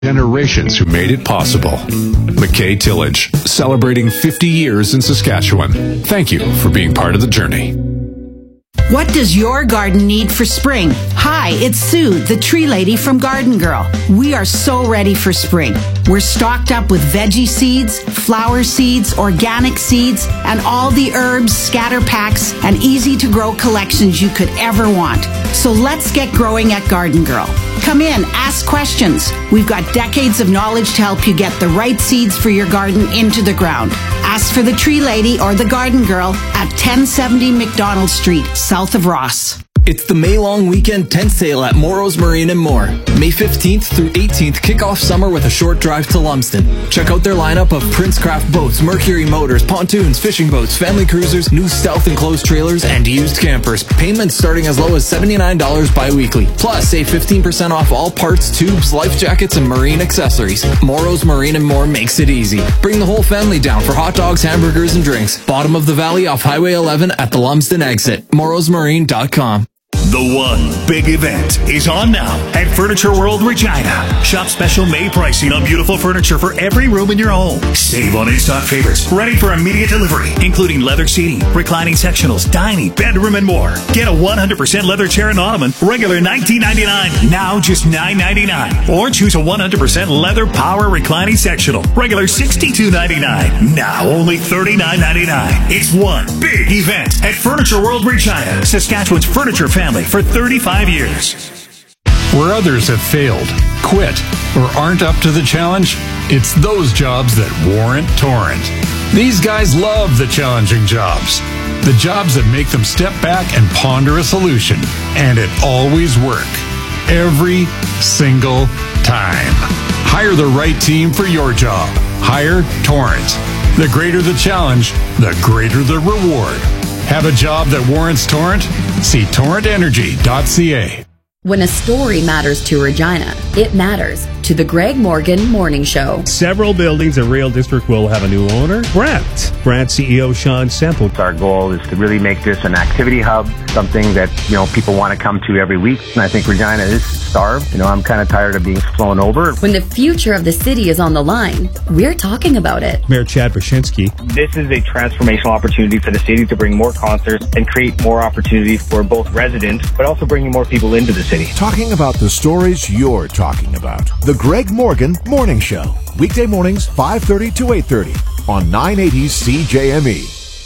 Generations who made it possible. McKay Tillage, celebrating 50 years in Saskatchewan. Thank you for being part of the journey. What does your garden need for spring? Hi, it's Sue, the tree lady from Garden Girl. We are so ready for spring. We're stocked up with veggie seeds, flower seeds, organic seeds, and all the herbs, scatter packs, and easy-to-grow collections you could ever want. So let's get growing at Garden Girl. Come in, ask questions. We've got decades of knowledge to help you get the right seeds for your garden into the ground. Ask for the Tree Lady or the Garden Girl at 1070 McDonald Street, south of Ross. It's the May long weekend tent sale at Morrow's Marine and More. May 15th through 18th, kick off summer with a short drive to Lumsden. Check out their lineup of Princecraft boats, Mercury motors, pontoons, fishing boats, family cruisers, new stealth enclosed trailers, and used campers. Payments starting as low as $79 bi-weekly. Plus, save 15% off all parts, tubes, life jackets, and marine accessories. Morrow's Marine and More makes it easy. Bring the whole family down for hot dogs, hamburgers, and drinks. Bottom of the valley off Highway 11 at the Lumsden exit. morrowsmarine.com. The one big event is on now at Furniture World Regina. Shop special May pricing on beautiful furniture for every room in your home. Save on in-stock favorites, ready for immediate delivery, including leather seating, reclining sectionals, dining, bedroom, and more. Get a 100% leather chair and ottoman, regular $19.99, now just $9.99. Or choose a 100% leather power reclining sectional, regular $62.99, now only $39.99. It's one big event at Furniture World Regina, Saskatchewan's furniture family for 35 years. Where others have failed, quit, or aren't up to the challenge, it's those jobs that warrant Torrent. These guys love the challenging jobs. The jobs that make them step back and ponder a solution. And it always works. Every single time. Hire the right team for your job. Hire Torrent. The greater the challenge, the greater the reward. Have a job that warrants Torrent? See torrentenergy.ca. When a story matters to Regina, it matters to the Greg Morgan Morning Show. Several buildings in Rail District will have a new owner, Brant CEO Sean Semple. Our goal is to really make this an activity hub, something that, people want to come to every week. And I think Regina is starved. I'm kind of tired of being flown over. When the future of the city is on the line, we're talking about it. Mayor Chad Brzezinski. This is a transformational opportunity for the city to bring more concerts and create more opportunities for both residents, but also bringing more people into the city. Talking about the stories you're talking about. The Greg Morgan Morning Show. Weekday mornings, 5:30 to 8:30 on 980 CJME.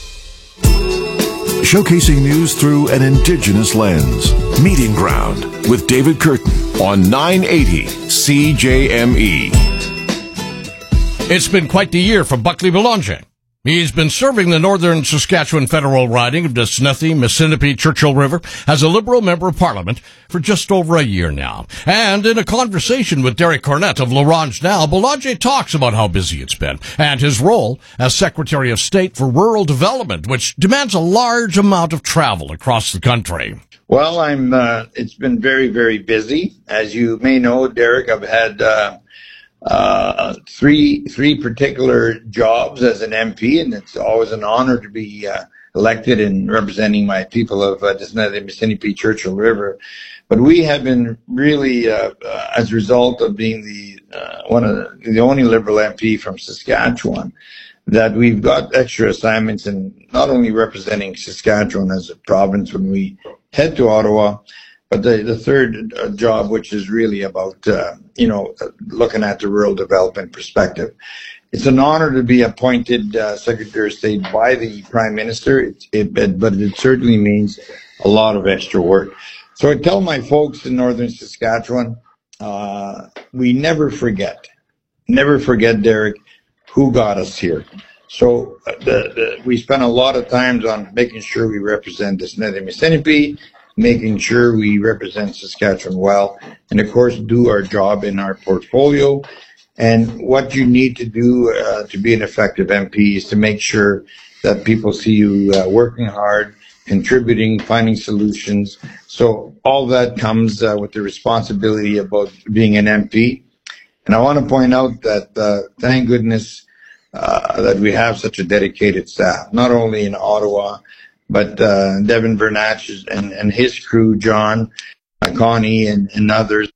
Showcasing news through an Indigenous lens. Meeting Ground with David Curtin on 980 CJME. It's been quite the year for Buckley Boulanger. He's been serving the northern Saskatchewan federal riding of the Snethi, Mississippi, Churchill River as a Liberal member of Parliament for just over a year now. And in a conversation with Derek Cornett of L'Orange Now, Boulanger talks about how busy it's been and his role as Secretary of State for Rural Development, which demands a large amount of travel across the country. Well, it's been very, very busy. As you may know, Derek, I've had three particular jobs as an MP, and it's always an honor to be elected and representing my people of the Mississippi Churchill River. But we have been really, as a result of being the only Liberal MP from Saskatchewan, that we've got extra assignments in not only representing Saskatchewan as a province when we head to Ottawa, but the third job, which is really about, looking at the rural development perspective. It's an honor to be appointed Secretary of State by the Prime Minister, but it certainly means a lot of extra work. So I tell my folks in northern Saskatchewan, we never forget, Derek, who got us here. So we spent a lot of time on making sure we represent the Snethi Mississippi, making sure we represent Saskatchewan well, and of course do our job in our portfolio. And what you need to do to be an effective MP is to make sure that people see you working hard, contributing, finding solutions. So all that comes with the responsibility about being an MP. And I want to point out that thank goodness that we have such a dedicated staff, not only in Ottawa, but Devin Bernatch and his crew, John, Connie, and others,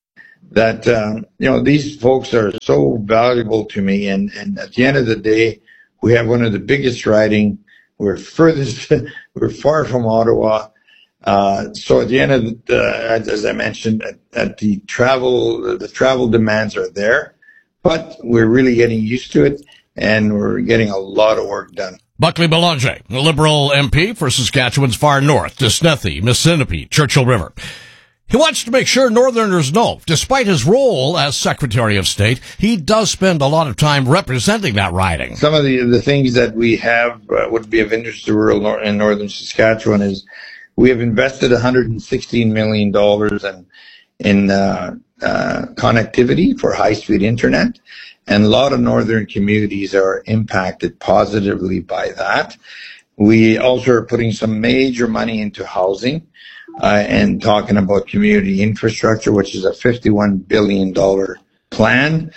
that, these folks are so valuable to me. And at the end of the day, we have one of the biggest riding. We're we're far from Ottawa. So at the end of as I mentioned, at the travel demands are there, but we're really getting used to it, and we're getting a lot of work done. Buckley Belanger, the Liberal MP for Saskatchewan's far north, Desnethie, Mississippi, Churchill River. He wants to make sure Northerners know, despite his role as Secretary of State, he does spend a lot of time representing that riding. Some of the things that we have would be of interest to rural in northern Saskatchewan is we have invested $116 million in connectivity for high-speed internet, and a lot of northern communities are impacted positively by that. We also are putting some major money into housing and talking about community infrastructure, which is a $51 billion plan.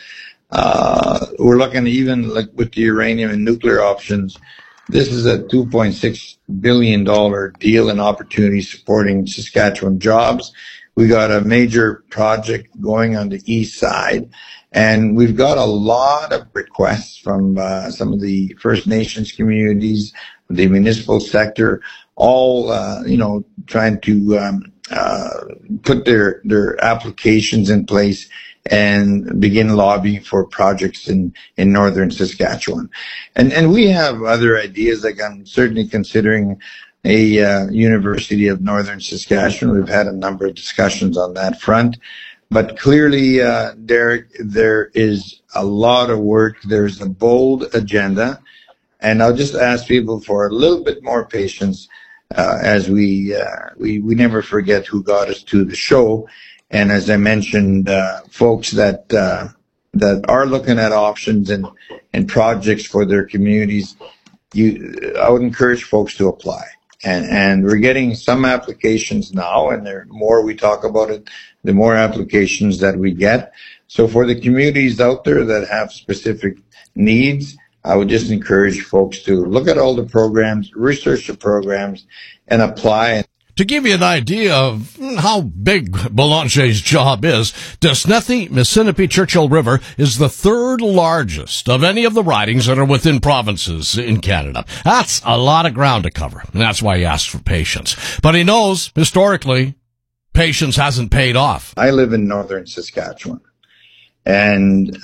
We're looking even like with the uranium and nuclear options. This is a $2.6 billion deal in opportunity supporting Saskatchewan jobs. We got a major project going on the east side, and we've got a lot of requests from some of the First Nations communities, the municipal sector, all trying to put their applications in place and begin lobbying for projects in northern Saskatchewan. And we have other ideas, like I'm certainly considering a University of Northern Saskatchewan. We've had a number of discussions on that front. But clearly, Derek, there is a lot of work. There's a bold agenda. And I'll just ask people for a little bit more patience as we never forget who got us to the show. And as I mentioned, folks that are looking at options and projects for their communities, I would encourage folks to apply. And we're getting some applications now, and the more we talk about it, the more applications that we get. So for the communities out there that have specific needs, I would just encourage folks to look at all the programs, research the programs, and apply. To give you an idea of how big Belanger's job is, Desnethie, Mississippi, Churchill River is the third largest of any of the ridings that are within provinces in Canada. That's a lot of ground to cover, and that's why he asks for patience. But he knows, historically, patience hasn't paid off. I live in northern Saskatchewan, and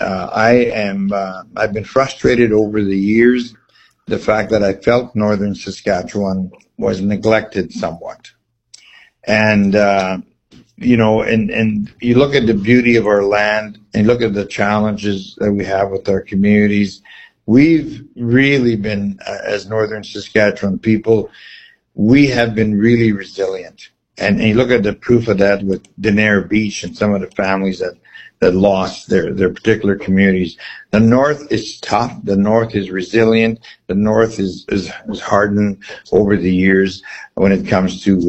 I've been frustrated over the years, the fact that I felt northern Saskatchewan was neglected somewhat. And, and you look at the beauty of our land and look at the challenges that we have with our communities. We've really been, as northern Saskatchewan people, we have been really resilient. And you look at the proof of that with Denair Beach and some of the families that lost their particular communities. The North is tough. The North is resilient. The North is hardened over the years when it comes to,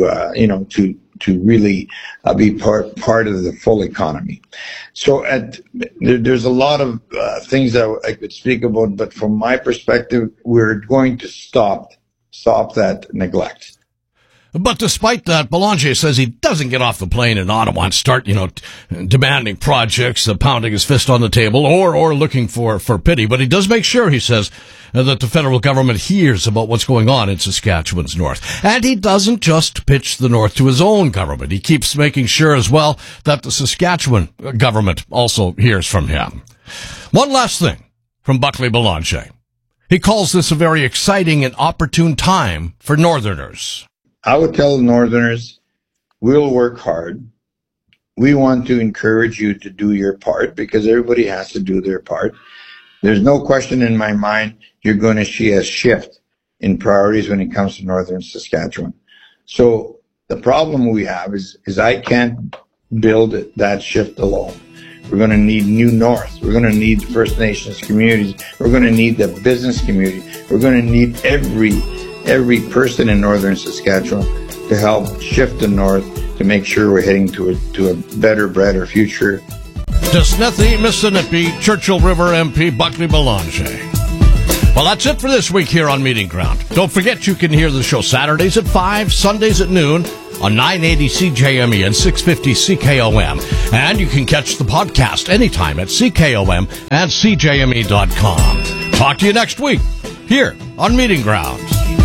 to really be part of the full economy. So there's a lot of things that I could speak about, but from my perspective, we're going to stop that neglect. But despite that, Belanger says he doesn't get off the plane in Ottawa and start, demanding projects, pounding his fist on the table, or looking for pity. But he does make sure, he says, that the federal government hears about what's going on in Saskatchewan's north. And he doesn't just pitch the north to his own government. He keeps making sure as well that the Saskatchewan government also hears from him. One last thing from Buckley Belanger. He calls this a very exciting and opportune time for Northerners. I would tell the Northerners, we'll work hard. We want to encourage you to do your part because everybody has to do their part. There's no question in my mind you're going to see a shift in priorities when it comes to Northern Saskatchewan. So the problem we have is I can't build that shift alone. We're going to need New North. We're going to need First Nations communities. We're going to need the business community. We're going to need every person in northern Saskatchewan to help shift the north to make sure we're heading to a better, brighter future. Desnethie, Mississippi, Churchill River MP Buckley Belanger. Well, that's it for this week here on Meeting Ground. Don't forget you can hear the show Saturdays at 5, Sundays at noon on 980 CJME and 650 CKOM. And you can catch the podcast anytime at CKOM and CJME.com. Talk to you next week here on Meeting Grounds.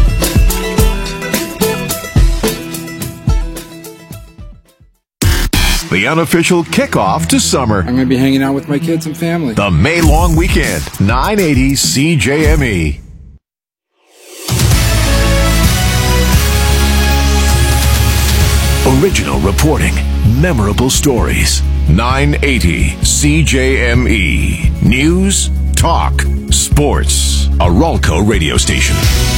The unofficial kickoff to summer. I'm going to be hanging out with my kids and family. The May long weekend, 980 CJME. Original reporting, memorable stories. 980 CJME. News, talk, sports. A Ralco radio station.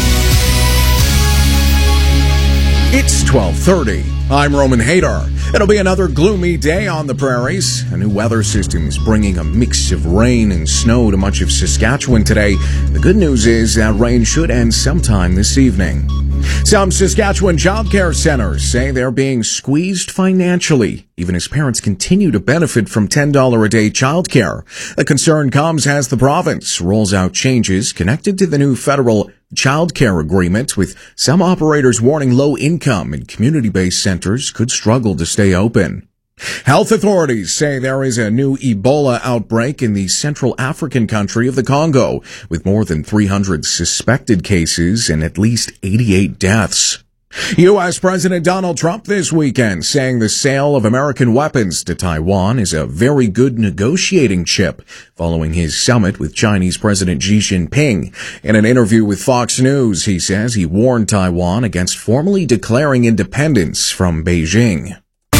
It's 12:30. I'm Roman Hadar. It'll be another gloomy day on the prairies. A new weather system is bringing a mix of rain and snow to much of Saskatchewan today. The good news is that rain should end sometime this evening. Some Saskatchewan childcare centers say they're being squeezed financially, even as parents continue to benefit from $10 a day childcare. The concern comes as the province rolls out changes connected to the new federal childcare agreement, with some operators warning low income and community-based centers could struggle to stay open. Health authorities say there is a new Ebola outbreak in the Central African country of the Congo, with more than 300 suspected cases and at least 88 deaths. U.S. President Donald Trump this weekend saying the sale of American weapons to Taiwan is a very good negotiating chip following his summit with Chinese President Xi Jinping. In an interview with Fox News, he says he warned Taiwan against formally declaring independence from Beijing.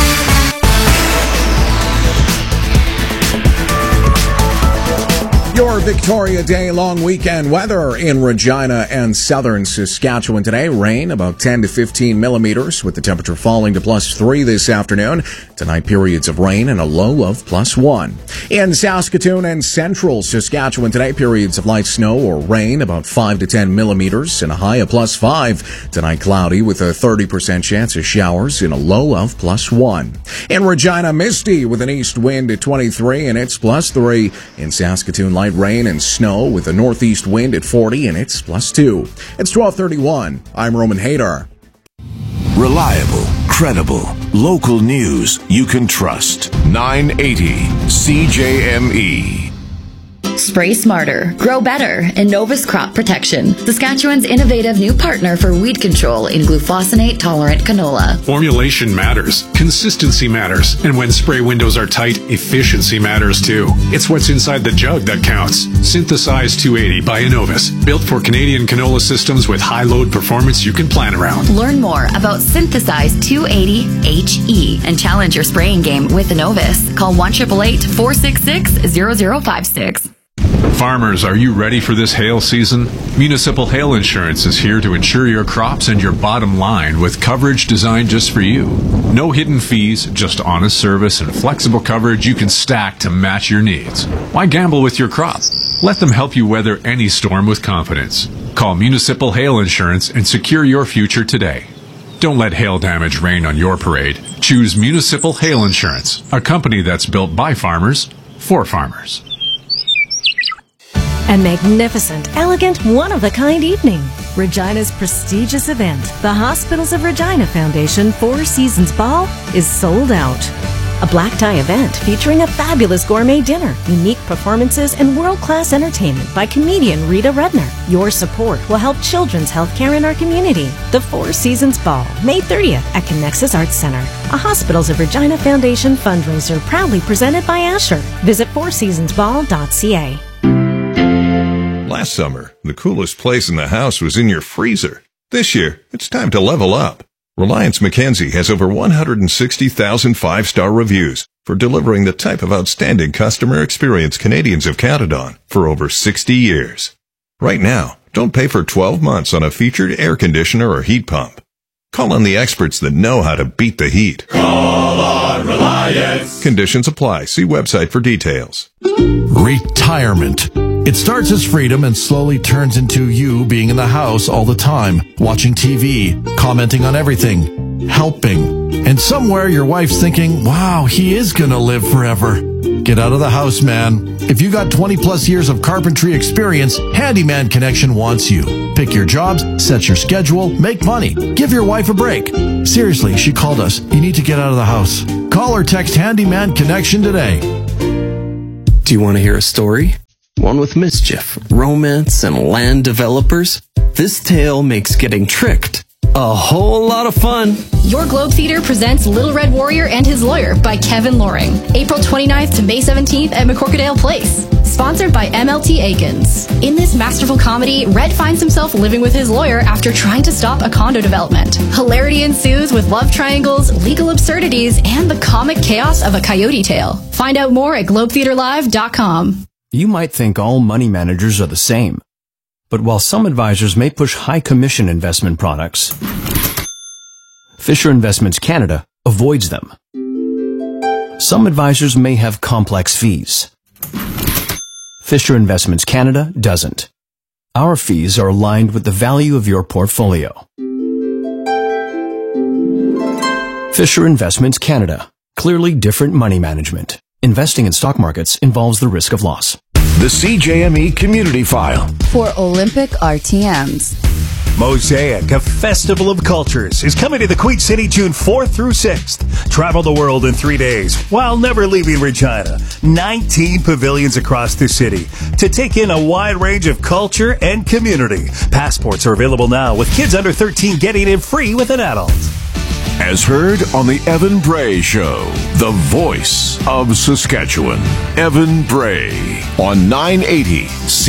Your Victoria Day long weekend weather in Regina and southern Saskatchewan today. Rain about 10 to 15 millimeters, with the temperature falling to +3 this afternoon. Tonight, periods of rain and a low of +1. In Saskatoon and central Saskatchewan today, periods of light snow or rain about 5 to 10 millimeters and a high of +5. Tonight, cloudy with a 30% chance of showers and a low of +1. In Regina, misty with an east wind at 23 and it's +3. In Saskatoon, light rain and snow with a northeast wind at 40 and it's +2. It's 12:31. I'm Roman Hadar. Reliable, credible, local news you can trust. 980 CJME. Spray smarter, grow better, and Novus Crop Protection, Saskatchewan's innovative new partner for weed control in glufosinate-tolerant canola. Formulation matters, consistency matters, and when spray windows are tight, efficiency matters too. It's what's inside the jug that counts. Synthesize 280 by Innovis, built for Canadian canola systems with high load performance you can plan around. Learn more about Synthesize 280HE and challenge your spraying game with Innovis. Call 1-888-466-0056. Farmers, are you ready for this hail season? Municipal Hail Insurance is here to insure your crops and your bottom line with coverage designed just for you. No hidden fees, just honest service and flexible coverage you can stack to match your needs. Why gamble with your crop? Let them help you weather any storm with confidence. Call Municipal Hail Insurance and secure your future today. Don't let hail damage rain on your parade. Choose Municipal Hail Insurance, a company that's built by farmers for farmers. A magnificent, elegant, one-of-a-kind evening. Regina's prestigious event, the Hospitals of Regina Foundation Four Seasons Ball, is sold out. A black tie event featuring a fabulous gourmet dinner, unique performances, and world-class entertainment by comedian Rita Rudner. Your support will help children's health care in our community. The Four Seasons Ball, May 30th at Connexus Arts Center, a Hospitals of Regina Foundation fundraiser proudly presented by Asher. Visit fourseasonsball.ca. Last summer, the coolest place in the house was in your freezer. This year, it's time to level up. Reliance Mackenzie has over 160,000 five-star reviews for delivering the type of outstanding customer experience Canadians have counted on for over 60 years. Right now, don't pay for 12 months on a featured air conditioner or heat pump. Call on the experts that know how to beat the heat. Call on Reliance. Conditions apply. See website for details. Retirement. It starts as freedom and slowly turns into you being in the house all the time, watching TV, commenting on everything, helping. And somewhere your wife's thinking, wow, he is going to live forever. Get out of the house, man. If you got 20 plus years of carpentry experience, Handyman Connection wants you. Pick your jobs, set your schedule, make money. Give your wife a break. Seriously, she called us. You need to get out of the house. Call or text Handyman Connection today. Do you want to hear a story? One with mischief, romance, and land developers? This tale makes getting tricked a whole lot of fun. Your Globe Theater presents Little Red Warrior and His Lawyer by Kevin Loring. April 29th to May 17th at McCorkadale Place. Sponsored by MLT Aikens. In this masterful comedy, Red finds himself living with his lawyer after trying to stop a condo development. Hilarity ensues with love triangles, legal absurdities, and the comic chaos of a coyote tale. Find out more at globetheaterlive.com. You might think all money managers are the same. But while some advisors may push high commission investment products, Fisher Investments Canada avoids them. Some advisors may have complex fees. Fisher Investments Canada doesn't. Our fees are aligned with the value of your portfolio. Fisher Investments Canada. Clearly different money management. Investing in stock markets involves the risk of loss. The CJME Community File. For Olympic RTMs. Mosaic, a festival of cultures, is coming to the Queen City June 4th through 6th. Travel the world in 3 days while never leaving Regina. 19 pavilions across the city to take in a wide range of culture and community. Passports are available now, with kids under 13 getting in free with an adult. As heard on the Evan Bray Show, the voice of Saskatchewan. Evan Bray on 980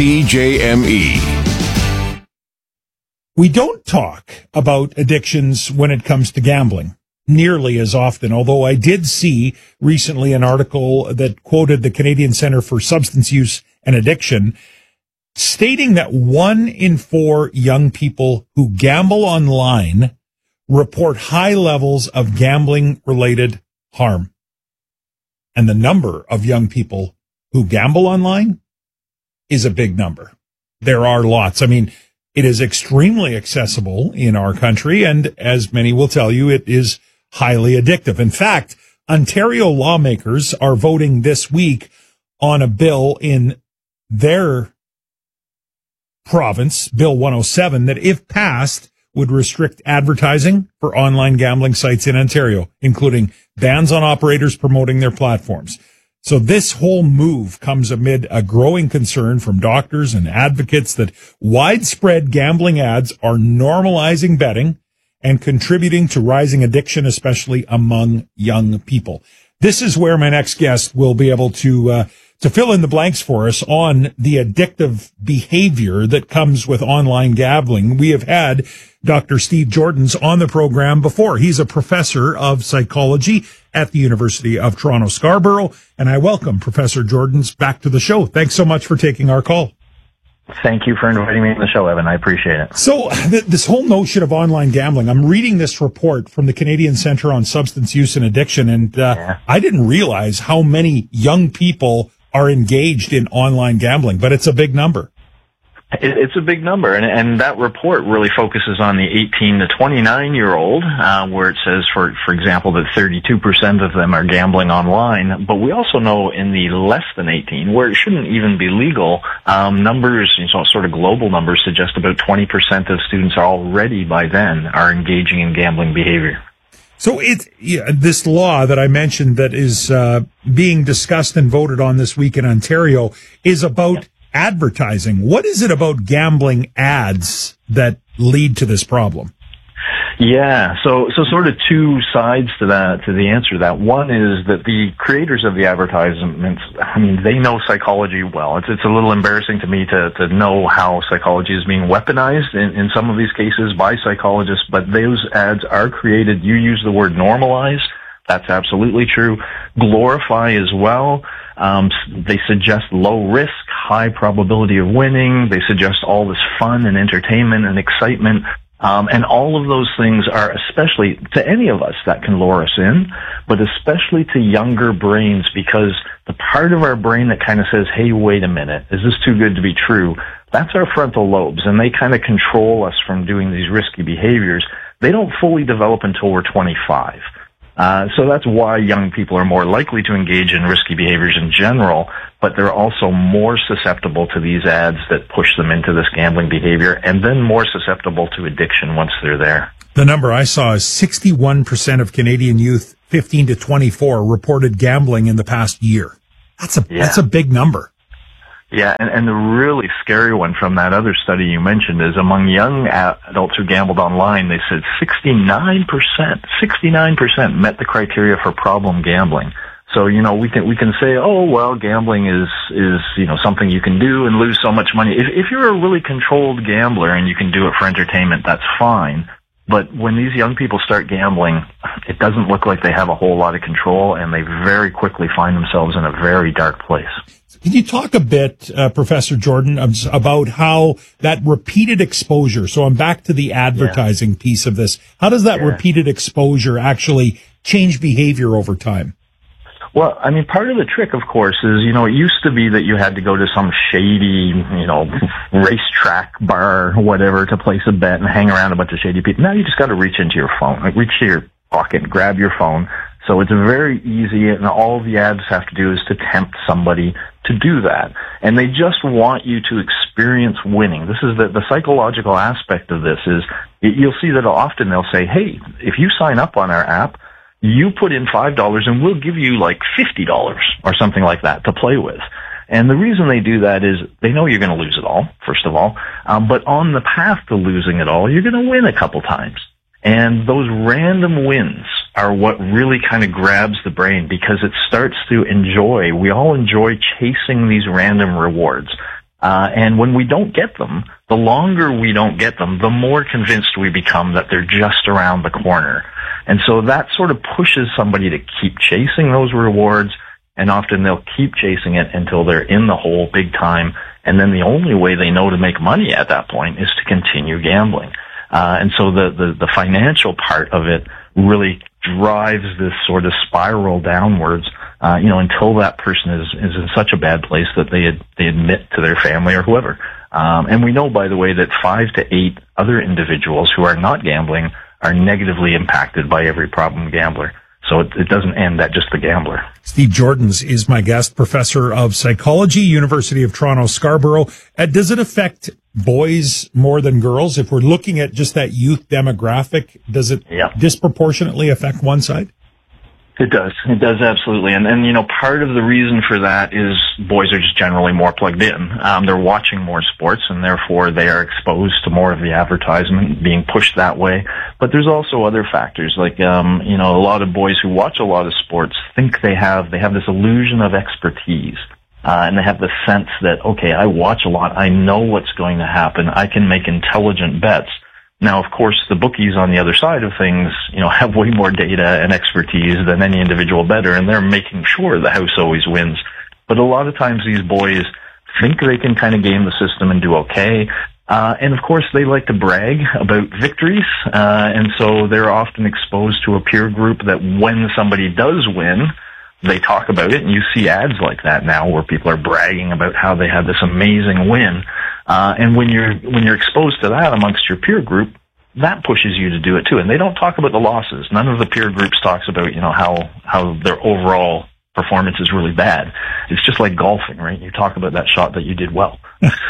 CJME. We don't talk about addictions when it comes to gambling nearly as often, although I did see recently an article that quoted the Canadian Centre for Substance Use and Addiction, stating that 1 in 4 young people who gamble online report high levels of gambling-related harm. And the number of young people who gamble online is a big number. There are lots. I mean, it is extremely accessible in our country, and as many will tell you, it is highly addictive. In fact, Ontario lawmakers are voting this week on a bill in their province, Bill 107, that if passed, would restrict advertising for online gambling sites in Ontario, including bans on operators promoting their platforms. So this whole move comes amid a growing concern from doctors and advocates that widespread gambling ads are normalizing betting and contributing to rising addiction, especially among young people. This is where my next guest will be able to fill in the blanks for us on the addictive behavior that comes with online gambling. We have had Dr. Steve Jordans on the program before. He's a professor of psychology at the University of Toronto Scarborough, and I welcome Professor Jordans back to the show. Thanks so much for taking our call. Thank you for inviting me on the show, Evan. I appreciate it. So this whole notion of online gambling, I'm reading this report from the Canadian Centre on Substance Use and Addiction, and I didn't realize how many young people are engaged in online gambling, but it's a big number. It's a big number, and that report really focuses on the 18 to 29-year-old, where it says, for example, that 32% of them are gambling online. But we also know in the less than 18, where it shouldn't even be legal, numbers, sort of global numbers, suggest about 20% of students already by then are engaging in gambling behavior. So this law that I mentioned that is being discussed and voted on this week in Ontario is about advertising. What is it about gambling ads that lead to this problem? Yeah, so sort of two sides to that, to the answer to that. One is that the creators of the advertisements, I mean, they know psychology well. It's a little embarrassing to me to know how psychology is being weaponized in some of these cases by psychologists, but those ads are created. You use the word normalize. That's absolutely true. Glorify as well. They suggest low risk, high probability of winning. They suggest all this fun and entertainment and excitement. And all of those things are, especially to any of us, that can lure us in, but especially to younger brains, because the part of our brain that kind of says, hey, wait a minute, is this too good to be true? That's our frontal lobes, and they kind of control us from doing these risky behaviors. They don't fully develop until we're 25. So that's why young people are more likely to engage in risky behaviors in general, but they're also more susceptible to these ads that push them into this gambling behavior, and then more susceptible to addiction once they're there. The number I saw is 61% of Canadian youth 15 to 24 reported gambling in the past year. That's a big number. Yeah, and the really scary one from that other study you mentioned is among young adults who gambled online, they said 69% met the criteria for problem gambling. So, you know, we can say, oh, well, gambling is, you know, something you can do and lose so much money. If you're a really controlled gambler and you can do it for entertainment, that's fine. But when these young people start gambling, it doesn't look like they have a whole lot of control, and they very quickly find themselves in a very dark place. Can you talk a bit, Professor Jordan, about how that repeated exposure, so I'm back to the advertising piece of this, how does that repeated exposure actually change behavior over time? Well, I mean, part of the trick, of course, is, you know, it used to be that you had to go to some shady, you know, racetrack bar or whatever to place a bet and hang around a bunch of shady people. Now you just got to reach into your phone, like reach to your pocket, grab your phone. So it's very easy, and all the ads have to do is to tempt somebody to do that. And they just want you to experience winning. This is the psychological aspect of this is you'll see that often they'll say, hey, if you sign up on our app, you put in $5 and we'll give you like $50 or something like that to play with. And the reason they do that is they know you're going to lose it all, first of all. But on the path to losing it all, you're going to win a couple times. And those random wins are what really kind of grabs the brain because it starts to enjoy. We all enjoy chasing these random rewards. And when we don't get them, the longer we don't get them, the more convinced we become that they're just around the corner. And so that sort of pushes somebody to keep chasing those rewards, and often they'll keep chasing it until they're in the hole big time. And then the only way they know to make money at that point is to continue gambling. And so the financial part of it really drives this sort of spiral downwards, you know, until that person is in such a bad place that they admit to their family or whoever. And we know, by the way, that 5 to 8 other individuals who are not gambling are negatively impacted by every problem gambler. So it doesn't end at just the gambler. Steve Jordans is my guest, professor of psychology, University of Toronto, Scarborough. Does it affect boys more than girls? If we're looking at just that youth demographic, does it disproportionately affect one side? It does. It does, absolutely. And you know, part of the reason for that is boys are just generally more plugged in. They're watching more sports, and therefore they are exposed to more of the advertisement being pushed that way. But there's also other factors, like, you know, a lot of boys who watch a lot of sports think they have this illusion of expertise. And they have the sense that, okay, I watch a lot. I know what's going to happen. I can make intelligent bets. Now, of course, the bookies on the other side of things, you know, have way more data and expertise than any individual bettor, and they're making sure the house always wins. But a lot of times these boys think they can kind of game the system and do okay. And of course, they like to brag about victories. And so they're often exposed to a peer group that when somebody does win, they talk about it, and you see ads like that now where people are bragging about how they had this amazing win. And when you're exposed to that amongst your peer group, that pushes you to do it too. And they don't talk about the losses. None of the peer groups talks about, you know, how their overall performance is really bad. It's just like golfing, right? You talk about that shot that you did well.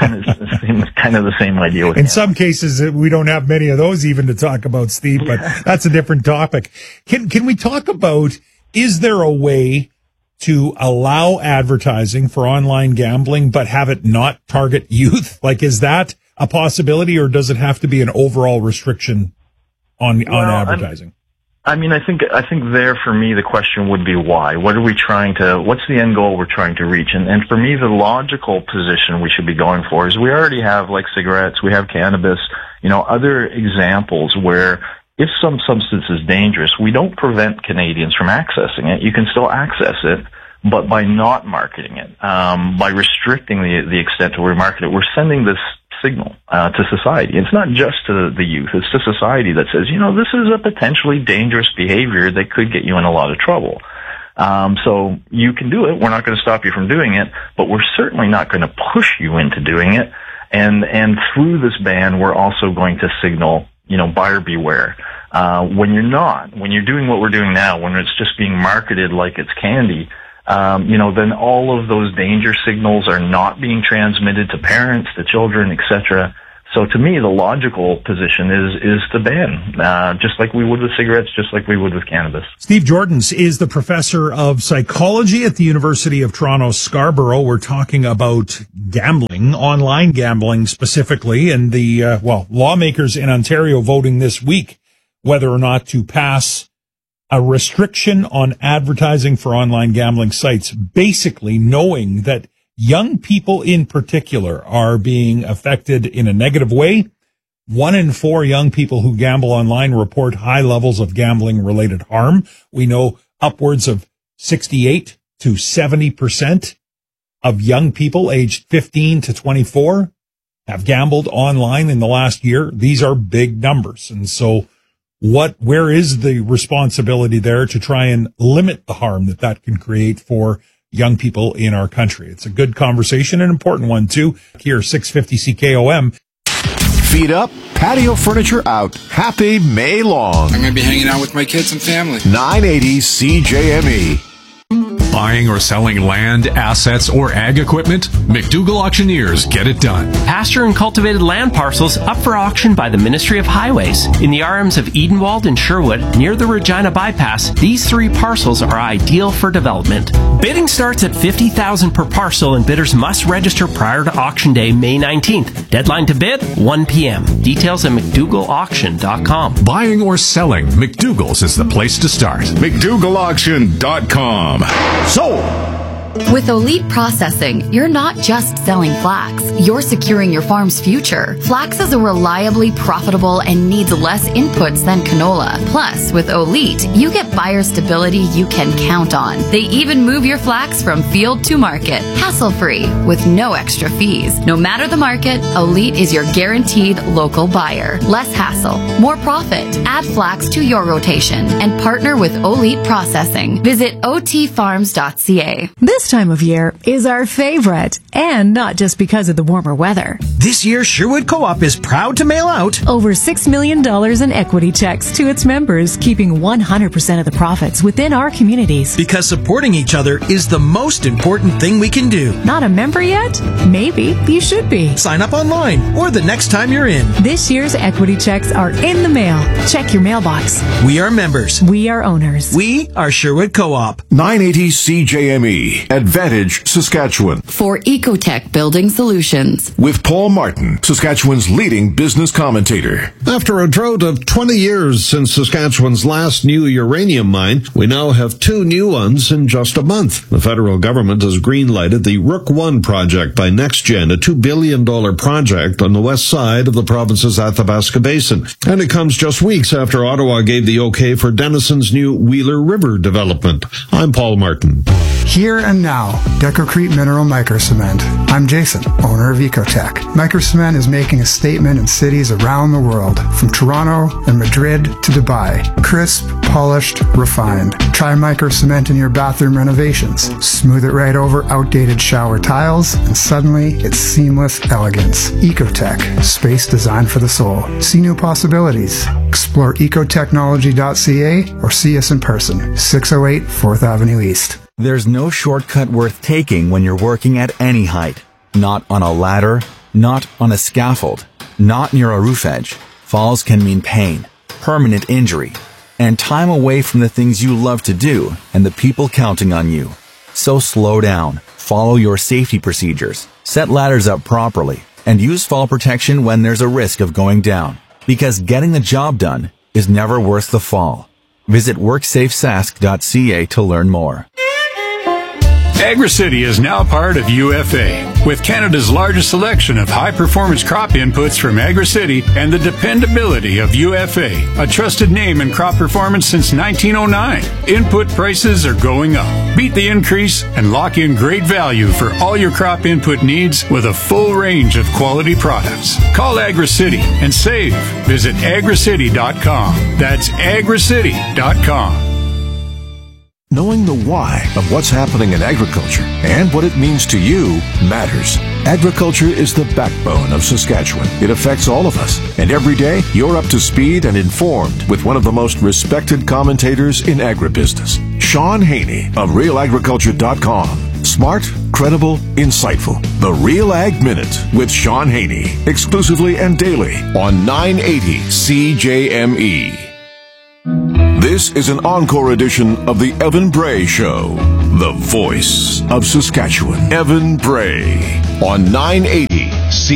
It's kind of the same idea with In some cases, we don't have many of those even to talk about, Steve, but that's a different topic. Can we talk about, is there a way to allow advertising for online gambling, but have it not target youth? Like, is that a possibility, or does it have to be an overall restriction on advertising? I mean, I think there for me, the question would be why? What's the end goal we're trying to reach? And for me, the logical position we should be going for is we already have, like cigarettes, we have cannabis, you know, other examples where if some substance is dangerous, we don't prevent Canadians from accessing it. You can still access it, but by not marketing it, by restricting the extent to where we market it, we're sending this signal to society. It's not just to the youth, it's to society that says, you know, this is a potentially dangerous behavior that could get you in a lot of trouble. So you can do it. We're not going to stop you from doing it, but we're certainly not going to push you into doing it. And through this ban, we're also going to signal buyer beware. When you're doing what we're doing now, when it's just being marketed like it's candy, then all of those danger signals are not being transmitted to parents, to children, etc. So to me, the logical position is to ban, just like we would with cigarettes, just like we would with cannabis. Steve Jordans is the professor of psychology at the University of Toronto, Scarborough. We're talking about gambling, online gambling specifically, and the, lawmakers in Ontario voting this week whether or not to pass a restriction on advertising for online gambling sites, basically knowing that young people in particular are being affected in a negative way. 1 in 4 young people who gamble online report high levels of gambling-related harm. We know upwards of 68 to 70% of young people aged 15 to 24 have gambled online in the last year. These are big numbers. And so where is the responsibility there to try and limit the harm that can create for young people in our country? It's a good conversation, an important one too. Here, 650 CKOM. Feet up, patio furniture out. Happy May long. I'm going to be hanging out with my kids and family. 980 CJME. Buying or selling land, assets, or ag equipment? McDougall Auctioneers get it done. Pasture and cultivated land parcels up for auction by the Ministry of Highways. In the RMs of Edenwald and Sherwood, near the Regina Bypass, these 3 parcels are ideal for development. Bidding starts at $50,000 per parcel, and bidders must register prior to auction day, May 19th. Deadline to bid, 1 p.m. Details at McDougallAuction.com. Buying or selling, McDougall's is the place to start. McDougallAuction.com. Sold! With Elite Processing, you're not just selling flax, you're securing your farm's future. Flax is a reliably profitable and needs less inputs than canola. Plus, with Elite, you get buyer stability you can count on. They even move your flax from field to market, hassle-free, with no extra fees. No matter the market, Elite is your guaranteed local buyer. Less hassle, more profit. Add flax to your rotation and partner with Elite Processing. Visit otfarms.ca. This time of year is our favorite, and not just because of the warmer weather. This year, Sherwood Co-op is proud to mail out over $6 million in equity checks to its members, keeping 100% of the profits within our communities. Because supporting each other is the most important thing we can do. Not a member yet? Maybe you should be. Sign up online or the next time you're in. This year's equity checks are in the mail. Check your mailbox. We are members. We are owners. We are Sherwood Co-op. 980 CJME. Advantage, Saskatchewan. For Ecotech Building Solutions. With Paul Martin, Saskatchewan's leading business commentator. After a drought of 20 years since Saskatchewan's last new uranium mine, we now have 2 new ones in just a month. The federal government has green-lighted the Rook I project by NextGen, a $2 billion project on the west side of the province's Athabasca Basin. And it comes just weeks after Ottawa gave the okay for Denison's new Wheeler River development. I'm Paul Martin. Here and now, Decocrete Mineral Microcement. I'm Jason, owner of Ecotech. Microcement is making a statement in cities around the world, from Toronto and Madrid to Dubai. Crisp, polished, refined. Try Microcement in your bathroom renovations. Smooth it right over outdated shower tiles, and suddenly it's seamless elegance. Ecotech, space designed for the soul. See new possibilities. Explore ecotechnology.ca or see us in person, 608 4th Avenue East. There's no shortcut worth taking when you're working at any height. Not on a ladder, not on a scaffold, not near a roof edge. Falls can mean pain, permanent injury, and time away from the things you love to do and the people counting on you. So slow down, follow your safety procedures, set ladders up properly, and use fall protection when there's a risk of going down. Because getting the job done is never worth the fall. Visit WorksafeSask.ca to learn more. AgriCity is now part of UFA, with Canada's largest selection of high-performance crop inputs from AgriCity and the dependability of UFA, a trusted name in crop performance since 1909. Input prices are going up. Beat the increase and lock in great value for all your crop input needs with a full range of quality products. Call AgriCity and save. Visit agricity.com. That's agricity.com. Knowing the why of what's happening in agriculture and what it means to you matters. Agriculture is the backbone of Saskatchewan. It affects all of us. And every day, you're up to speed and informed with one of the most respected commentators in agribusiness, Sean Haney of RealAgriculture.com. Smart, credible, insightful. The Real Ag Minute with Sean Haney. Exclusively and daily on 980 CJME. This is an encore edition of the Evan Bray Show, the voice of Saskatchewan. Evan Bray on 980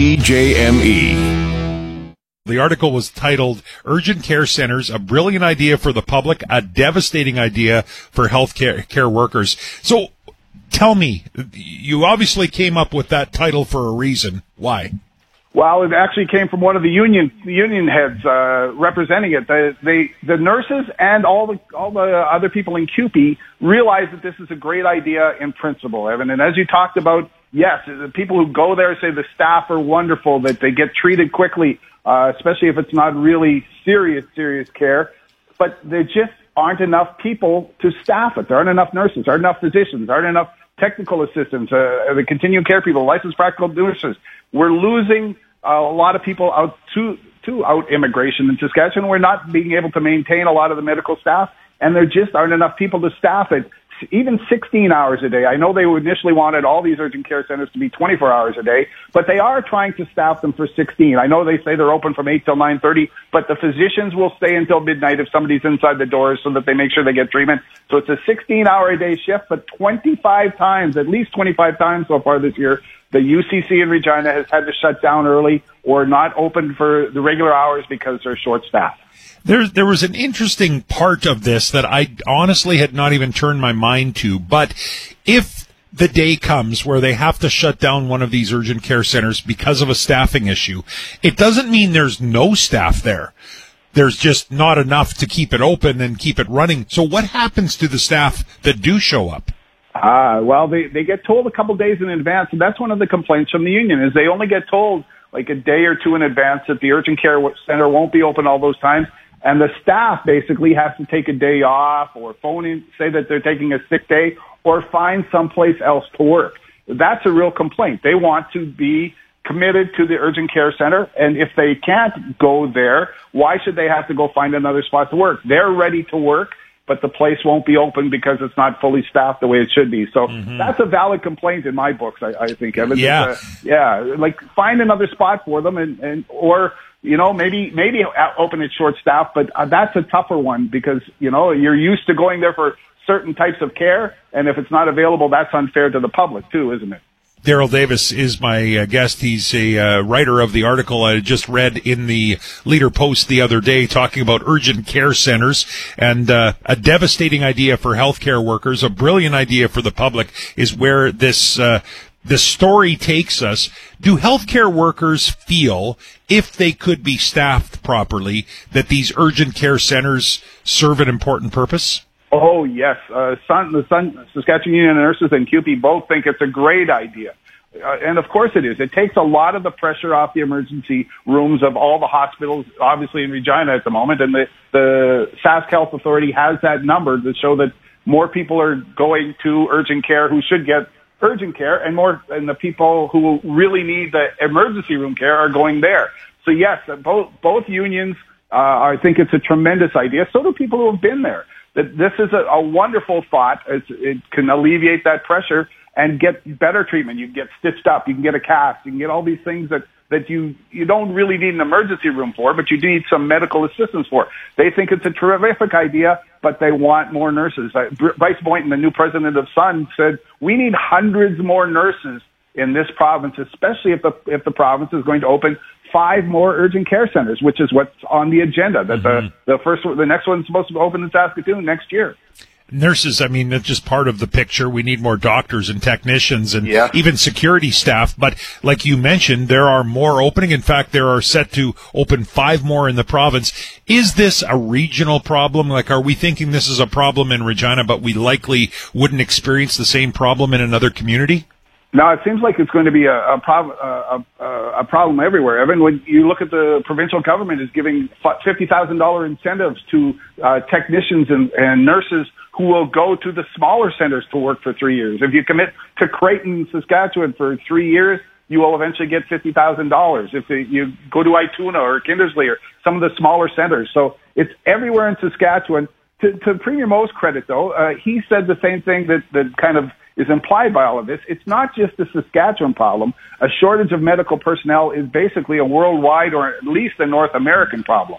CJME. The article was titled, Urgent Care Centers, a Brilliant Idea for the Public, a Devastating Idea for Health care Workers. So tell me, you obviously came up with that title for a reason. Why? Well, it actually came from one of the union heads representing it. The nurses and all the other people in CUPE realize that this is a great idea in principle, Evan. And as you talked about, yes, the people who go there say the staff are wonderful, that they get treated quickly, especially if it's not really serious care. But there just aren't enough people to staff it. There aren't enough nurses, aren't enough physicians, aren't enough technical assistants, the continuing care people, licensed practical nurses. We're losing a lot of people out to immigration in Saskatchewan. We're not being able to maintain a lot of the medical staff, and there just aren't enough people to staff it. Even 16 hours a day. I know they initially wanted all these urgent care centers to be 24 hours a day, but they are trying to staff them for 16. I know they say they're open from 8 till 9:30, but the physicians will stay until midnight if somebody's inside the doors so that they make sure they get treatment. So it's a 16-hour-a-day shift, but 25 times, at least 25 times so far this year, the UCC in Regina has had to shut down early or not open for the regular hours because they're short-staffed. There was an interesting part of this that I honestly had not even turned my mind to, but if the day comes where they have to shut down one of these urgent care centers because of a staffing issue, it doesn't mean there's no staff there. There's just not enough to keep it open and keep it running. So what happens to the staff that do show up? Well, they get told a couple days in advance, and that's one of the complaints from the union, is they only get told like a day or two in advance that the urgent care center won't be open all those times. And the staff basically has to take a day off or phone in, say that they're taking a sick day, or find someplace else to work. That's a real complaint. They want to be committed to the urgent care center, and if they can't go there, why should they have to go find another spot to work? They're ready to work, but the place won't be open because it's not fully staffed the way it should be. So that's a valid complaint in my books, I think, Evan. Yeah. Like find another spot for them or maybe open it short staff, but that's a tougher one because, you're used to going there for certain types of care. And if it's not available, that's unfair to the public too, isn't it? Daryl Davis is my guest. He's a writer of the article I just read in the Leader Post the other day talking about urgent care centers and a devastating idea for healthcare workers, a brilliant idea for the public is where this story takes us. Do healthcare workers feel, if they could be staffed properly, that these urgent care centers serve an important purpose? Oh, yes. The Saskatchewan Union of Nurses and CUPE both think it's a great idea. And of course it is. It takes a lot of the pressure off the emergency rooms of all the hospitals, obviously in Regina at the moment. And the Sask Health Authority has that number to show that more people are going to urgent care who should get urgent care, and the people who really need the emergency room care are going there. So yes, both unions, I think it's a tremendous idea. So do people who have been there. That this is a wonderful thought. It can alleviate that pressure and get better treatment. You can get stitched up. You can get a cast. You can get all these things that you don't really need an emergency room for, but you do need some medical assistance for. They think it's a terrific idea, but they want more nurses. Bryce Boynton, the new president of Sun, said, we need hundreds more nurses in this province, especially if the province is going to open 5 more urgent care centers, which is what's on the agenda. That the next one's supposed to open in Saskatoon next year. Nurses, I mean, that's just part of the picture. We need more doctors and technicians and even security staff. But like you mentioned, there are more opening. In fact, there are set to open 5 more in the province. Is this a regional problem? Like, are we thinking this is a problem in Regina, but we likely wouldn't experience the same problem in another community? No, it seems like it's going to be a problem everywhere. Evan, when you look at the provincial government is giving $50,000 incentives to technicians and nurses who will go to the smaller centers to work for 3 years. If you commit to Creighton, Saskatchewan for 3 years, you will eventually get $50,000. If you go to Ituna or Kindersley or some of the smaller centers. So it's everywhere in Saskatchewan. To Premier Mo's credit, though, he said the same thing that kind of is implied by all of this. It's not just a Saskatchewan problem. A shortage of medical personnel is basically a worldwide or at least a North American problem.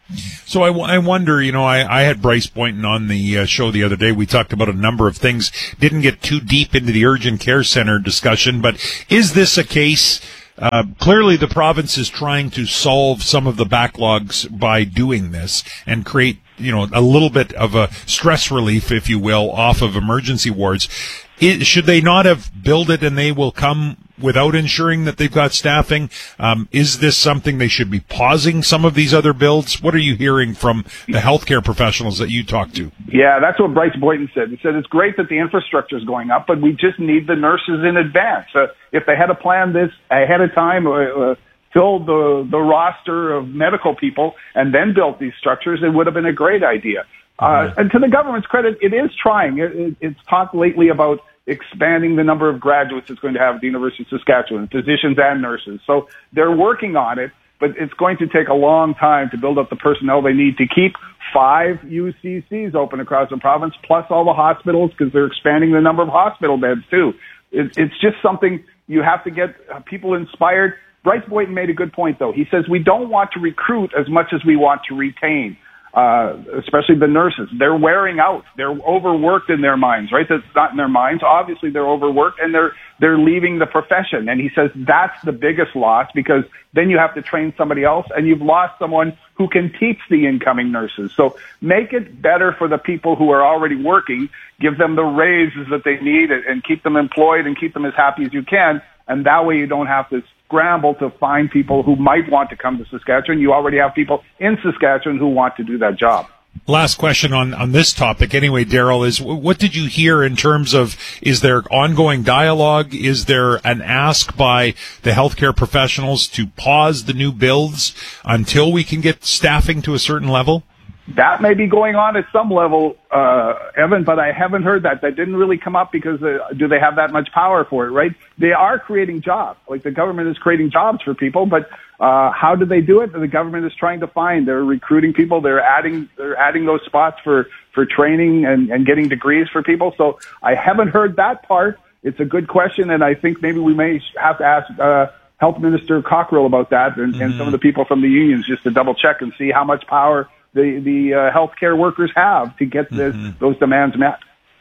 So I wonder, I had Bryce Boynton on the show the other day. We talked about a number of things, didn't get too deep into the urgent care center discussion, but is this a case? Clearly the province is trying to solve some of the backlogs by doing this and create, a little bit of a stress relief, if you will, off of emergency wards. Should they not have billed it and they will come without ensuring that they've got staffing? Is this something they should be pausing some of these other builds? What are you hearing from the healthcare professionals that you talk to? Yeah, that's what Bryce Boynton said. He said it's great that the infrastructure is going up, but we just need the nurses in advance. If they had to plan this ahead of time, filled the roster of medical people and then built these structures, it would have been a great idea. And to the government's credit, it is trying. It's talked lately about expanding the number of graduates it's going to have at the University of Saskatchewan, physicians and nurses. So they're working on it, but it's going to take a long time to build up the personnel they need to keep 5 UCCs open across the province, plus all the hospitals, because they're expanding the number of hospital beds too. It's just something you have to get people inspired. Bryce Boynton made a good point, though. He says we don't want to recruit as much as we want to retain. Especially the nurses. They're wearing out. They're overworked in their minds, right? That's not in their minds. Obviously, they're overworked and they're leaving the profession. And he says that's the biggest loss, because then you have to train somebody else and you've lost someone who can teach the incoming nurses. So make it better for the people who are already working. Give them the raises that they need and keep them employed and keep them as happy as you can. And that way you don't have to scramble to find people who might want to come to Saskatchewan. You already have people in Saskatchewan who want to do that job. Last question on this topic anyway, Daryl, is what did you hear in terms of, is there ongoing dialogue? Is there an ask by the healthcare professionals to pause the new builds until we can get staffing to a certain level? That may be going on at some level, Evan, but I haven't heard that. That didn't really come up because do they have that much power for it, right? They are creating jobs. Like the government is creating jobs for people, but how do they do it? The government is trying to find. They're recruiting people. They're adding those spots for training and getting degrees for people. So I haven't heard that part. It's a good question, and I think maybe we may have to ask Health Minister Cockrell about that and some of the people from the unions just to double check and see how much power the healthcare workers have to get those demands met.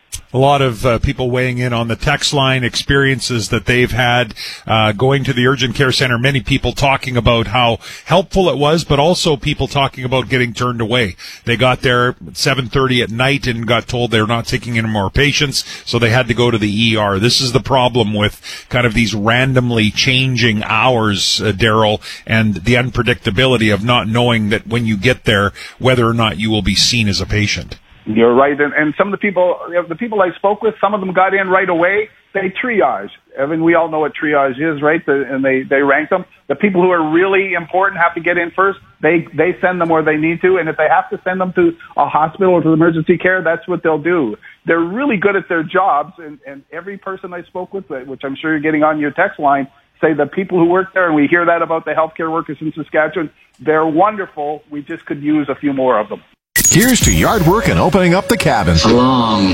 A lot of people weighing in on the text line, experiences that they've had going to the urgent care center. Many people talking about how helpful it was, but also people talking about getting turned away. They got there at 7:30 at night and got told they're not taking any more patients, so they had to go to the ER. This is the problem with kind of these randomly changing hours, Daryl, and the unpredictability of not knowing that when you get there, whether or not you will be seen as a patient. You're right, and some of the people I spoke with, some of them got in right away. They triage. Evan, we all know what triage is, right? And they rank them. The people who are really important have to get in first. They send them where they need to, and if they have to send them to a hospital or to emergency care, that's what they'll do. They're really good at their jobs, and every person I spoke with, which I'm sure you're getting on your text line, say the people who work there, and we hear that about the healthcare workers in Saskatchewan, they're wonderful. We just could use a few more of them. Here's to yard work and opening up the cabin. A long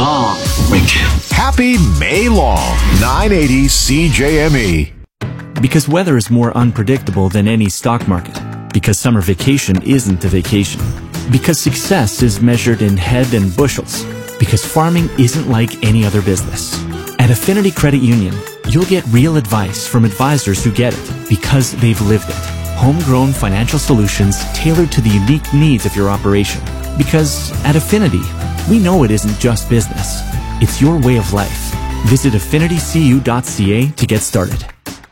weekend. Happy May long. 980 CJME. Because weather is more unpredictable than any stock market. Because summer vacation isn't a vacation. Because success is measured in head and bushels. Because farming isn't like any other business. At Affinity Credit Union, you'll get real advice from advisors who get it because they've lived it. Homegrown financial solutions tailored to the unique needs of your operation. Because at Affinity, we know it isn't just business. It's your way of life. Visit affinitycu.ca to get started.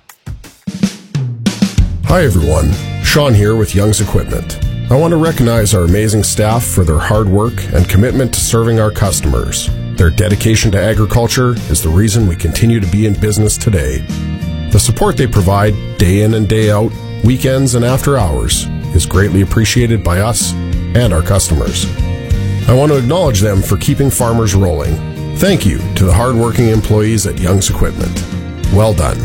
Hi everyone, Sean here with Young's Equipment. I want to recognize our amazing staff for their hard work and commitment to serving our customers. Their dedication to agriculture is the reason we continue to be in business today. The support they provide day in and day out, weekends and after hours, is greatly appreciated by us and our customers. I want to acknowledge them for keeping farmers rolling. Thank you to the hardworking employees at Young's Equipment. Well done.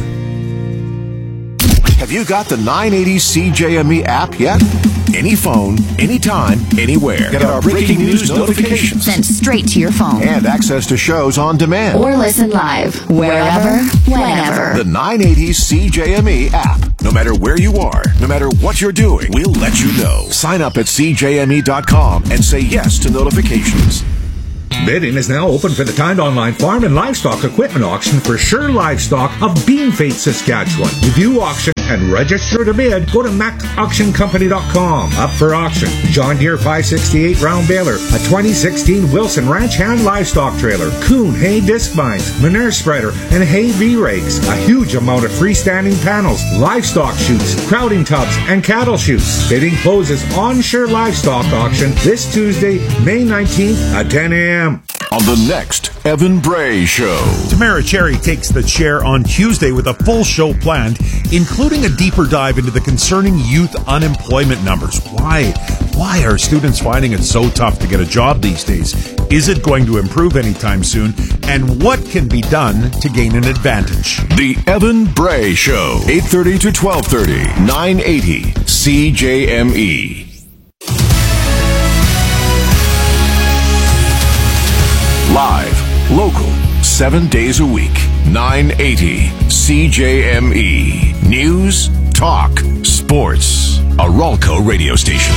Have you got the 980 CJME app yet? Any phone, anytime, anywhere. Get our breaking news notifications sent straight to your phone. And access to shows on demand. Or listen live, wherever, whenever. The 980 CJME app. No matter where you are, no matter what you're doing, we'll let you know. Sign up at CJME.com and say yes to notifications. Bidding is now open for the timed online farm and livestock equipment auction for Sure Livestock of Beanfate, Saskatchewan. To view auction and register to bid, go to macauctioncompany.com. Up for auction, John Deere 568 round baler, a 2016 Wilson Ranch Hand livestock trailer, Kuhn hay disc binds, manure spreader, and hay V-rakes. A huge amount of freestanding panels, livestock chutes, crowding tubs, and cattle chutes. Bidding closes on Sure Livestock auction this Tuesday, May 19th at 10 a.m. On the next Evan Bray Show. Tamara Cherry takes the chair on Tuesday with a full show planned, including a deeper dive into the concerning youth unemployment numbers. Why are students finding it so tough to get a job these days? Is it going to improve anytime soon? And what can be done to gain an advantage? The Evan Bray Show, 8:30 to 12:30, 980 CJME. Live, local, 7 days a week, 980 CJME. News, talk, sports. A Ralco radio station.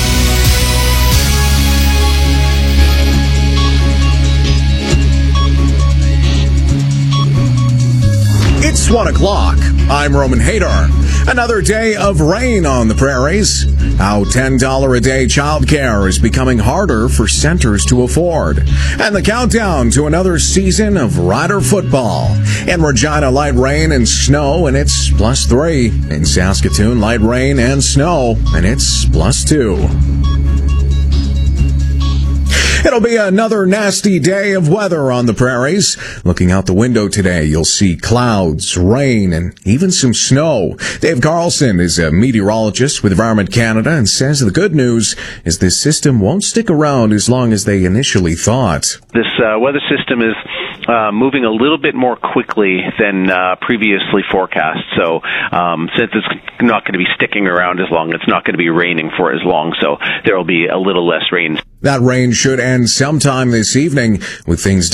It's 1 o'clock. I'm Roman Hadar. Another day of rain on the prairies. How $10 a day childcare is becoming harder for centers to afford. And the countdown to another season of Rider football. In Regina, light rain and snow, and it's +3. In Saskatoon, light rain and snow, and it's +2. It'll be another nasty day of weather on the prairies. Looking out the window today, you'll see clouds, rain, and even some snow. Dave Carlson is a meteorologist with Environment Canada and says the good news is this system won't stick around as long as they initially thought. This weather system is moving a little bit more quickly than previously forecast. So since it's not going to be sticking around as long, it's not going to be raining for as long. So there will be a little less rain. That rain should end sometime this evening, with things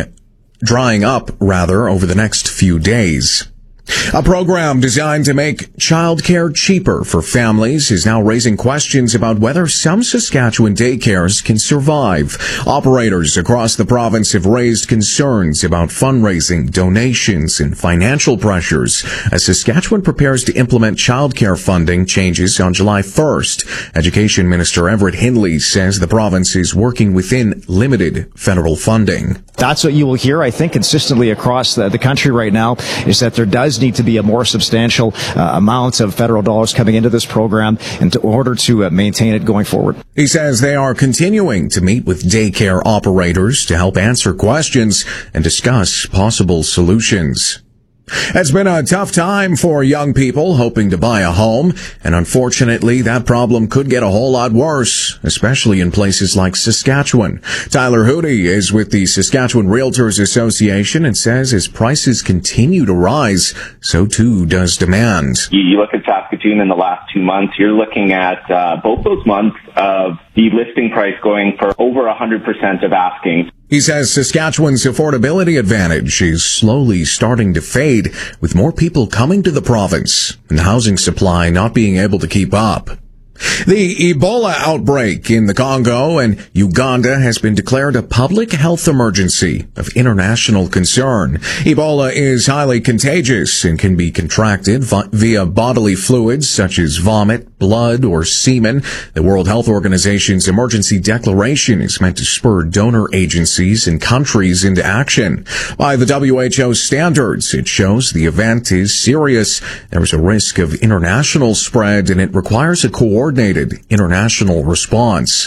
drying up over the next few days. A program designed to make childcare cheaper for families is now raising questions about whether some Saskatchewan daycares can survive. Operators across the province have raised concerns about fundraising, donations, and financial pressures as Saskatchewan prepares to implement childcare funding changes on July 1st. Education Minister Everett Hindley says the province is working within limited federal funding. That's what you will hear, I think, consistently across the country right now, is that there does need to be a more substantial amount of federal dollars coming into this program in order to maintain it going forward. He says they are continuing to meet with daycare operators to help answer questions and discuss possible solutions. It's been a tough time for young people hoping to buy a home, and unfortunately that problem could get a whole lot worse, especially in places like Saskatchewan. Tyler Hootie is with the Saskatchewan Realtors Association and says as prices continue to rise, so too does demand. You look at Saskatoon in the last 2 months, you're looking at both those months of the listing price going for over 100% of asking. He says Saskatchewan's affordability advantage is slowly starting to fade, with more people coming to the province and the housing supply not being able to keep up. The Ebola outbreak in the Congo and Uganda has been declared a public health emergency of international concern. Ebola is highly contagious and can be contracted via bodily fluids such as vomit, blood, or semen. The World Health Organization's emergency declaration is meant to spur donor agencies and countries into action. By the WHO standards, it shows the event is serious. There is a risk of international spread, and it requires a coordinated international response.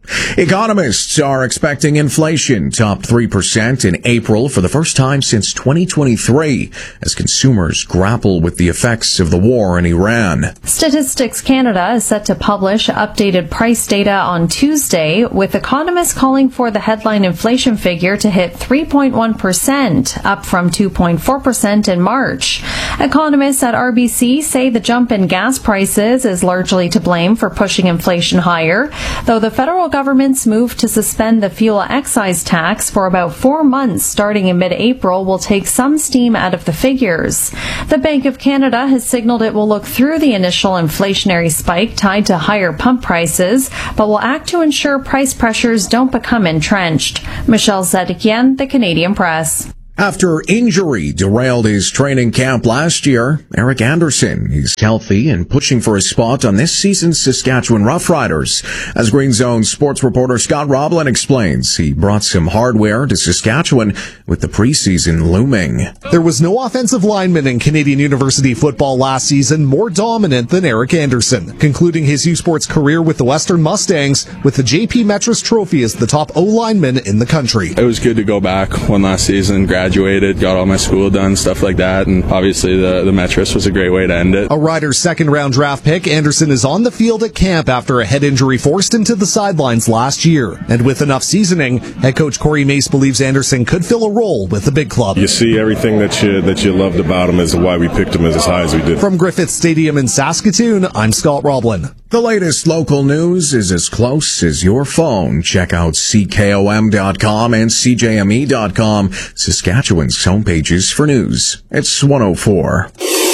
Economists are expecting inflation topped 3% in April for the first time since 2023 as consumers grapple with the effects of the war in Iran. Statistics Canada is set to publish updated price data on Tuesday, with economists calling for the headline inflation figure to hit 3.1%, up from 2.4% in March. Economists at RBC say the jump in gas prices is largely to blame for pushing inflation higher, though the federal government's move to suspend the fuel excise tax for about 4 months starting in mid-April will take some steam out of the figures. The Bank of Canada has signaled it will look through the initial inflationary spike tied to higher pump prices, but will act to ensure price pressures don't become entrenched. Michelle Zedekian, The Canadian Press. After injury derailed his training camp last year, Eric Anderson is healthy and pushing for a spot on this season's Saskatchewan Roughriders. As Green Zone sports reporter Scott Roblin explains, he brought some hardware to Saskatchewan with the preseason looming. There was no offensive lineman in Canadian University football last season more dominant than Eric Anderson, concluding his U Sports career with the Western Mustangs with the JP Metris Trophy as the top O-lineman in the country. It was good to go back one last season, graduated, got all my school done, stuff like that, and obviously the Metris was a great way to end it. A Riders' second-round draft pick, Anderson is on the field at camp after a head injury forced him to the sidelines last year. And with enough seasoning, head coach Corey Mace believes Anderson could fill a role with the big club. You see everything that you loved about him is why we picked him as high as we did. From Griffith Stadium in Saskatoon, I'm Scott Roblin. The latest local news is as close as your phone. Check out CKOM.com and CJME.com, Saskatchewan's homepages for news. It's 104.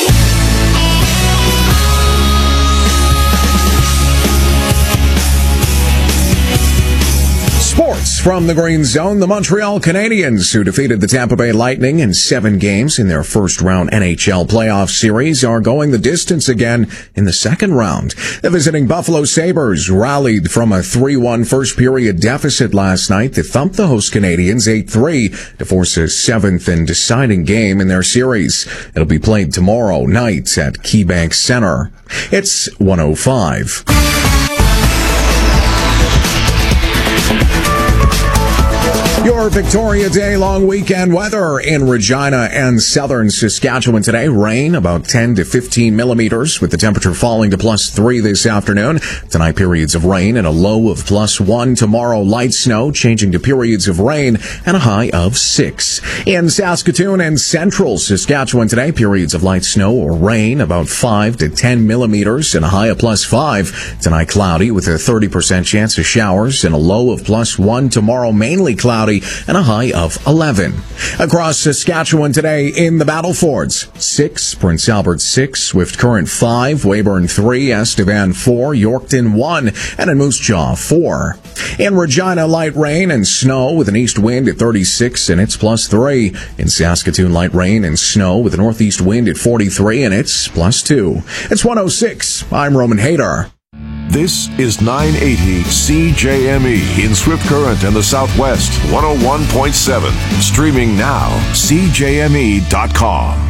Sports from the Green Zone. The Montreal Canadiens, who defeated the Tampa Bay Lightning in 7 games in their first-round NHL playoff series, are going the distance again in the second round. The visiting Buffalo Sabres rallied from a 3-1 first-period deficit last night to thump the host Canadiens 8-3 to force a 7th and deciding game in their series. It'll be played tomorrow night at KeyBank Center. It's 105. Your Victoria Day long weekend weather in Regina and southern Saskatchewan today. Rain about 10 to 15 millimeters with the temperature falling to +3 this afternoon. Tonight periods of rain and a low of +1. Tomorrow light snow changing to periods of rain and a high of 6. In Saskatoon and central Saskatchewan today, periods of light snow or rain about 5 to 10 millimeters and a high of +5. Tonight cloudy with a 30% chance of showers and a low of +1. Tomorrow mainly cloudy and a high of 11. Across Saskatchewan today in the Battlefords, 6, Prince Albert 6, Swift Current 5, Weyburn 3, Estevan 4, Yorkton 1, and in Moose Jaw 4. In Regina, light rain and snow with an east wind at 36 and it's +3. In Saskatoon, light rain and snow with a northeast wind at 43 and it's +2. It's 106. I'm Roman Hader. This is 980 CJME in Swift Current and the Southwest, 101.7. Streaming now, CJME.com.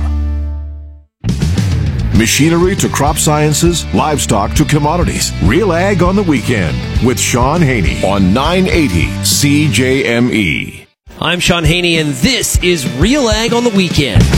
Machinery to crop sciences, livestock to commodities. Real Ag on the Weekend with Sean Haney on 980 CJME. I'm Sean Haney, and this is Real Ag on the Weekend.